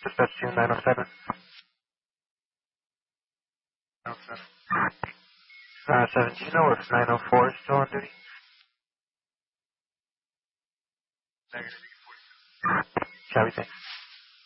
Dispatch 2907. 17 with 904 still on duty. Negative. Copy, thanks.